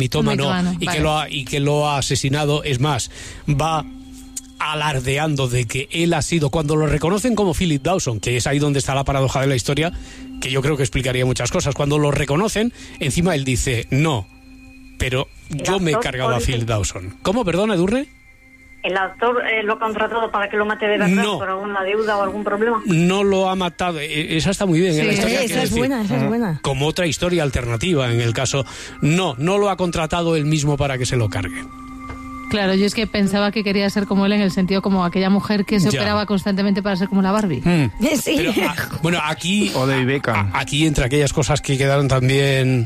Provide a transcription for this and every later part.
mitómano y que lo ha asesinado. Es más, va alardeando de que él ha sido, cuando lo reconocen como Philip Dawson, que es ahí donde está la paradoja de la historia, que yo creo que explicaría muchas cosas. Cuando lo reconocen, encima él dice, no, pero yo me he cargado a Philip Dawson. ¿Cómo? Perdona, Edurne. ¿El actor lo ha contratado para que lo mate de verdad por alguna deuda o algún problema? No lo ha matado. Esa está muy bien. Sí, la historia, esa es buena, esa es buena. Como otra historia alternativa en el caso. No lo ha contratado él mismo para que se lo cargue. Claro, yo es que pensaba que quería ser como él en el sentido como aquella mujer que se operaba constantemente para ser como la Barbie. Sí. Pero, bueno, aquí... O de Beckham. Aquí, entre aquellas cosas que quedaron también...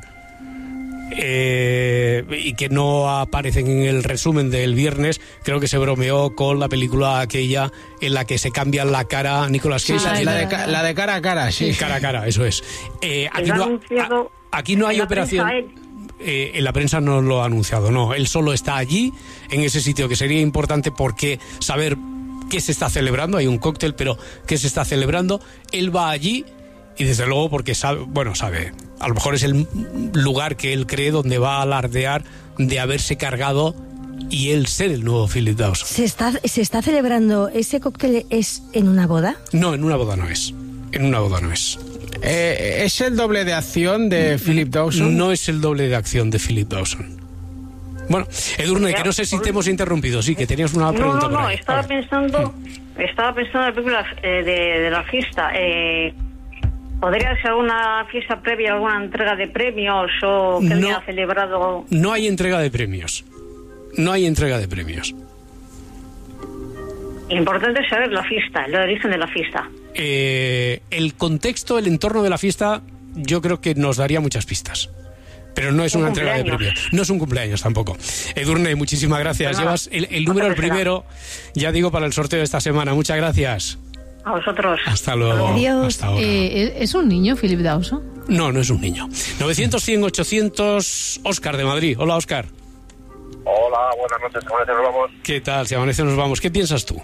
y que no aparecen en el resumen del viernes, creo que se bromeó con la película aquella en la que se cambia la cara Nicolas Cage. La de cara a cara, sí. Cara a cara, eso es. Aquí no hay operación. En la prensa no lo ha anunciado, no. Él solo está allí, en ese sitio, que sería importante porque saber qué se está celebrando. Hay un cóctel, pero qué se está celebrando. Él va allí y desde luego porque sabe, a lo mejor es el lugar que él cree donde va a alardear de haberse cargado y él ser el nuevo Philip Dawson. ¿Se está celebrando ese cóctel es en una boda? No, en una boda no es. ¿Es el doble de acción de Philip Dawson? No es el doble de acción de Philip Dawson. Bueno, Edurne, que no sé si te hemos interrumpido, sí, que tenías una pregunta. No, estaba pensando en la película de la fiesta. ¿Podría ser alguna fiesta previa, alguna entrega de premios o que haya celebrado? No hay entrega de premios. Importante es saber la fiesta, el origen de la fiesta. El contexto, el entorno de la fiesta, yo creo que nos daría muchas pistas. Pero no es una entrega de premios. No es un cumpleaños tampoco. Edurne, muchísimas gracias. Llevas el número, el primero, ya digo, para el sorteo de esta semana. Muchas gracias. A vosotros. Hasta luego. Adiós. Hasta ahora. ¿Es un niño, Philip Dawson? No es un niño. 900-100-800, Óscar de Madrid. Hola, Óscar. Hola, buenas noches. Si amanece nos vamos. ¿Qué tal? Si amanece nos vamos. ¿Qué piensas tú?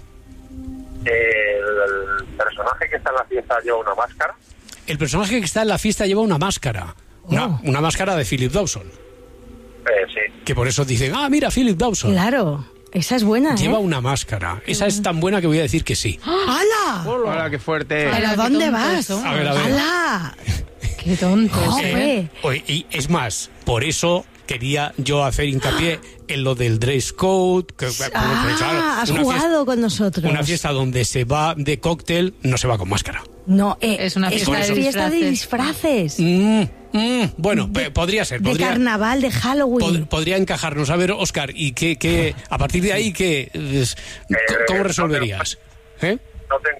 El personaje que está en la fiesta lleva una máscara. El personaje que está en la fiesta lleva una máscara. Una máscara de Philip Dawson. Sí. Que por eso dicen, mira, Philip Dawson. Claro, esa es buena, Lleva una máscara. Esa es tan buena que voy a decir que sí. ¡Hala! Hola, qué fuerte. ¿Pero dónde vas? A ver. ¡Hala! Qué tonto. Y es más, por eso quería yo hacer hincapié en lo del dress code. Has jugado con nosotros. Una fiesta donde se va de cóctel, no se va con máscara. No, es una fiesta de disfraces. Bueno, podría ser. De carnaval, de Halloween. Podría encajarnos. A ver, Óscar, ¿y qué a partir de ahí cómo resolverías? No tengo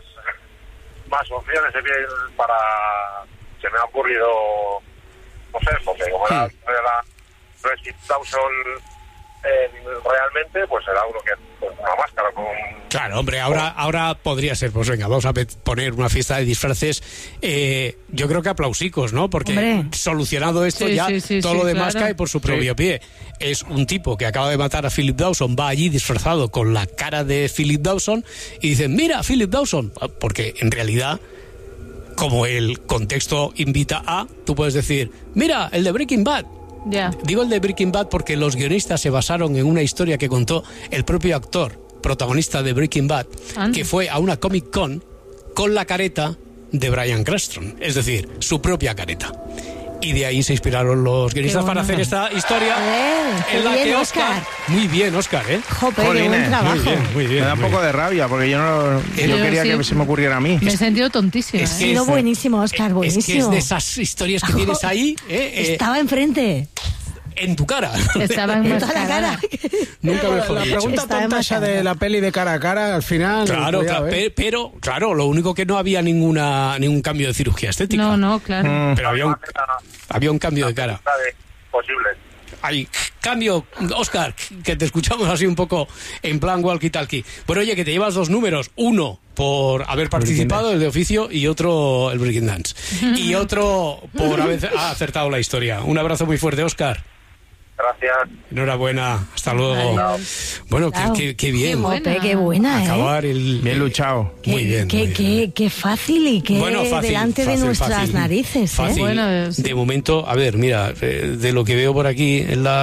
más opciones para... Se me ha ocurrido, no sé, porque como era Philip Dawson realmente, pues será uno que una máscara con... Claro, hombre, ahora podría ser, pues venga, vamos a poner una fiesta de disfraces, yo creo que aplausicos, ¿no? Porque solucionado esto todo lo demás cae por su propio pie. Es un tipo que acaba de matar a Philip Dawson, va allí disfrazado con la cara de Philip Dawson y dicen, mira, Philip Dawson, porque en realidad... Como el contexto invita a, tú puedes decir, mira, el de Breaking Bad. Digo el de Breaking Bad porque los guionistas se basaron en una historia que contó el propio actor, protagonista de Breaking Bad, que fue a una Comic Con con la careta de Bryan Cranston, es decir, su propia careta. Y de ahí se inspiraron los guionistas para hacer esta historia en la que Óscar... Muy bien, Óscar, ¿eh? Joder, qué buen trabajo. Muy bien. Me da un poco de rabia porque yo quería que se me ocurriera a mí. Me he sentido tontísima. Ha sido buenísimo, Óscar, buenísimo. Es que es de esas historias que tienes ahí. Estaba enfrente. En tu cara. Estaba en toda la cara. Nunca mejor La dicho. pregunta tonta esa de la peli de cara a cara, al final... Claro, pero claro, lo único que no había ningún cambio de cirugía estética. No, claro. Pero había un cambio de cara. Posible. Hay cambio, Óscar, que te escuchamos así un poco en plan walkie-talkie. Bueno, oye, que te llevas 2 números. Uno por haber participado, el de oficio, y otro el Breaking Dance. Y otro por haber acertado la historia. Un abrazo muy fuerte, Óscar. Gracias. Enhorabuena, hasta luego. Adiós. Bueno, qué bien. Qué buena, acabar bien luchado. Muy bien. Qué fácil y qué delante de nuestras narices. Fácil. Bueno, de momento, a ver, mira, de lo que veo por aquí en la